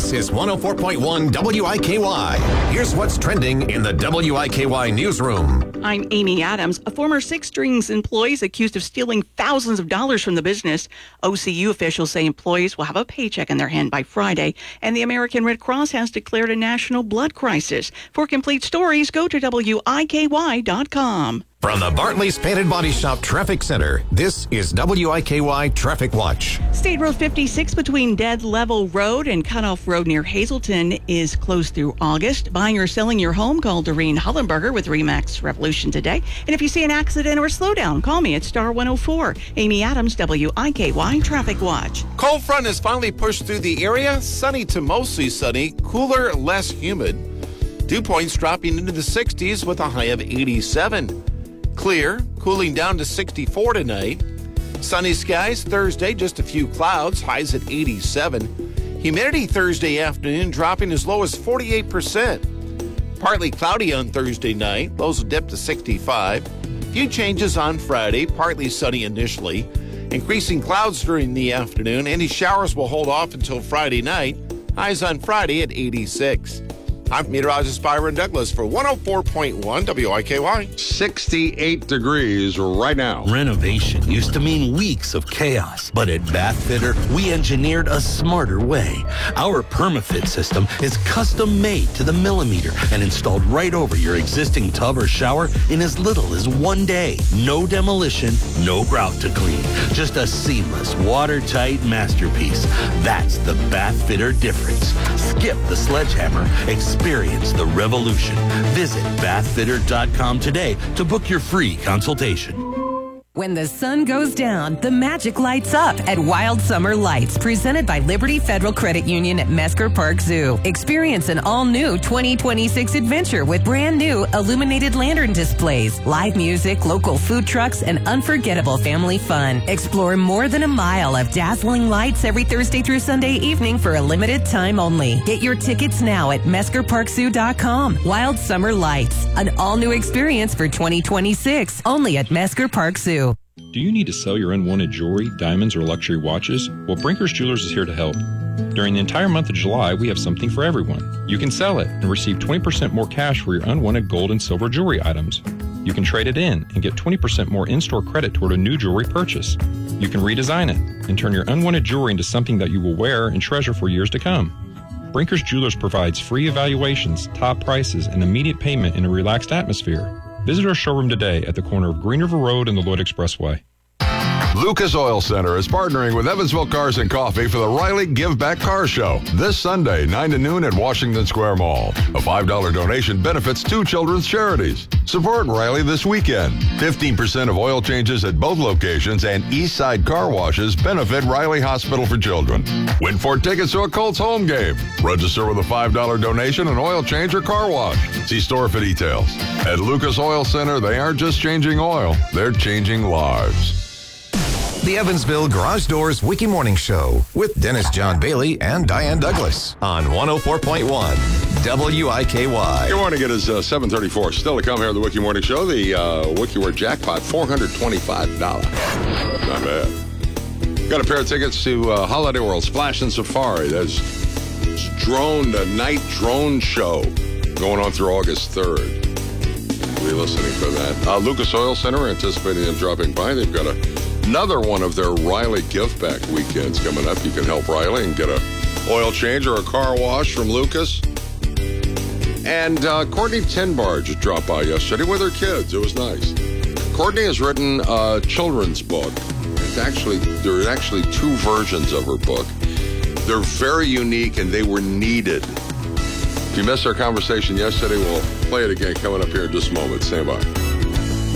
This is 104.1 WIKY. Here's what's trending in the WIKY newsroom. I'm Amy Adams. A former Six Strings employee is accused of stealing thousands of dollars from the business. OCU officials say employees will have a paycheck in their hand by Friday, and the American Red Cross has declared a national blood crisis. For complete stories, go to WIKY.com. From the Bartley's Painted Body Shop Traffic Center, this is WIKY Traffic Watch. State Road 56 between Dead Level Road and Cutoff Road near Hazleton is closed through August. Buying or selling your home, call Doreen Hullenberger with RE/MAX Revolution today. And if you see an accident or slowdown, call me at star 104. Amy Adams, WIKY Traffic Watch. Cold front has finally pushed through the area. Sunny to mostly sunny, cooler, less humid. Dew points dropping into the 60s with a high of 87. Clear, cooling down to 64 tonight. Sunny skies Thursday, just a few clouds, highs at 87. Humidity Thursday afternoon dropping as low as 48%. Partly cloudy on Thursday night, lows will dip to 65. Few changes on Friday, partly sunny initially. Increasing clouds during the afternoon. Any showers will hold off until Friday night. Highs on Friday at 86. I'm meteorologist Byron Douglas for 104.1 WIKY. 68 degrees right now. Renovation used to mean weeks of chaos, but at Bath Fitter, we engineered a smarter way. Our PermaFit system is custom made to the millimeter and installed right over your existing tub or shower in as little as 1 day. No demolition, no grout to clean. Just a seamless, watertight masterpiece. That's the Bath Fitter difference. Skip the sledgehammer. Experience the revolution. Visit bathfitter.com today to book your free consultation. When the sun goes down, the magic lights up at Wild Summer Lights, presented by Liberty Federal Credit Union at Mesker Park Zoo. Experience an all-new 2026 adventure with brand new illuminated lantern displays, live music, local food trucks, and unforgettable family fun. Explore more than a mile of dazzling lights every Thursday through Sunday evening for a limited time only. Get your tickets now at meskerparkzoo.com. Wild Summer Lights, an all-new experience for 2026, only at Mesker Park Zoo. Do you need to sell your unwanted jewelry, diamonds, or luxury watches? Well, Brinker's Jewelers is here to help. During the entire month of July, we have something for everyone. You can sell it and receive 20% more cash for your unwanted gold and silver jewelry items. You can trade it in and get 20% more in-store credit toward a new jewelry purchase. You can redesign it and turn your unwanted jewelry into something that you will wear and treasure for years to come. Brinker's Jewelers provides free evaluations, top prices, and immediate payment in a relaxed atmosphere. Visit our showroom today at the corner of Green River Road and the Lloyd Expressway. Lucas Oil Center is partnering with Evansville Cars and Coffee for the Riley Give Back Car Show this Sunday, 9 to noon at Washington Square Mall. A $5 donation benefits 2 children's charities. Support Riley this weekend. 15% of oil changes at both locations and Eastside car washes benefit Riley Hospital for Children. Win 4 tickets to a Colts home game. Register with a $5 donation, an oil change, or car wash. See store for details. At Lucas Oil Center, they aren't just changing oil, they're changing lives. The Evansville Garage Doors Wiki Morning Show with Dennis John Bailey and Diane Douglas on 104.1 WIKY. Good morning. It is 7:34. Still to come here on the Wiki Morning Show. The Wiki Word jackpot, $425. Not bad. Got a pair of tickets to Holiday World Splash and Safari. There's the night drone show going on through August 3rd. We'll be listening for that. Lucas Oil Center, anticipating them dropping by. They've got another one of their Riley Give Back weekends coming up. You can help Riley and get a oil change or a car wash from Lucas. And Courtney Tinbar just dropped by yesterday with her kids. It was nice. Courtney has written a children's book. There are actually 2 versions of her book. They're very unique and they were needed. If you missed our conversation yesterday, we'll play it again coming up here in just a moment. Stand by.